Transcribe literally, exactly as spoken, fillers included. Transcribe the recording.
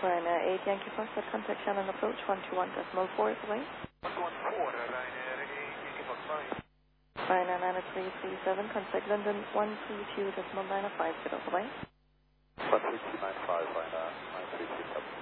Ryanair eight Yankee Foxtrot, contact Shannon approach one two one decimal four, bye. one two one four, Ryanair eight Yankee Foxtrot. Ryanair nine three three seven, contact London one three two decimal nine five, bye. one three two nine five, Ryanair nine three two seven.